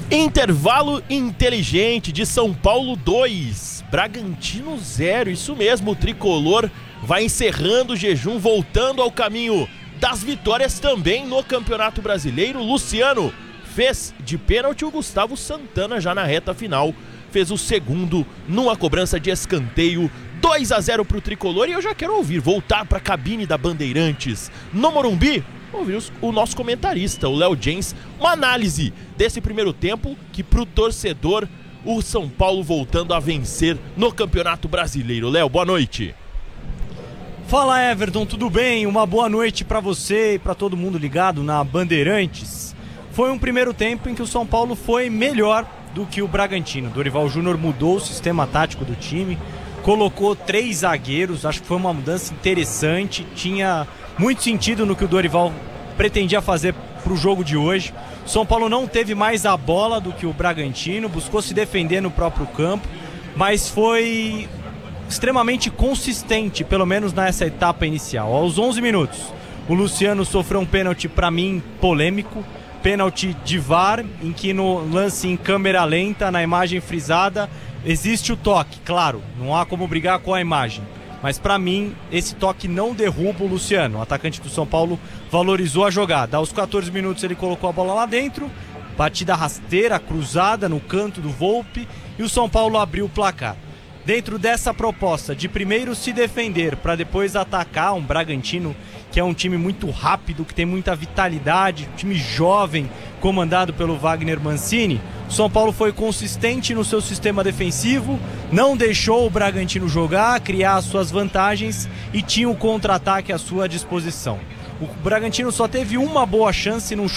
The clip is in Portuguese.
Intervalo inteligente de São Paulo 2, Bragantino 0, isso mesmo, o tricolor vai encerrando o jejum, voltando ao caminho das vitórias também no Campeonato Brasileiro. Luciano fez de pênalti, o Gustavo Santana já na reta final fez o segundo numa cobrança de escanteio. 2-0 pro tricolor, e eu já quero voltar pra cabine da Bandeirantes no Morumbi, ouvir o nosso comentarista, o Léo Jens, uma análise desse primeiro tempo que pro torcedor, o São Paulo voltando a vencer no Campeonato Brasileiro. Léo, boa noite. Fala, Everton, tudo bem? Uma boa noite pra você e pra todo mundo ligado na Bandeirantes. Foi um primeiro tempo em que o São Paulo foi melhor do que o Bragantino. Dorival Júnior mudou o sistema tático do time, colocou 3 zagueiros, acho que foi uma mudança interessante, tinha muito sentido no que o Dorival pretendia fazer para o jogo de hoje. O São Paulo não teve mais a bola do que o Bragantino, buscou se defender no próprio campo, mas foi extremamente consistente, pelo menos nessa etapa inicial. Aos 11 minutos, o Luciano sofreu um pênalti, para mim, polêmico, pênalti de VAR, em que no lance em câmera lenta, na imagem frisada, existe o toque, claro, não há como brigar com a imagem, mas pra mim esse toque não derruba o Luciano. O atacante do São Paulo valorizou a jogada. Aos 14 minutos ele colocou a bola lá dentro, batida rasteira, cruzada no canto do Volpi, e o São Paulo abriu o placar. Dentro dessa proposta de primeiro se defender para depois atacar, um Bragantino que é um time muito rápido, que tem muita vitalidade, um time jovem, comandado pelo Wagner Mancini, o São Paulo foi consistente no seu sistema defensivo, não deixou o Bragantino jogar, criar as suas vantagens e tinha o contra-ataque à sua disposição. O Bragantino só teve uma boa chance num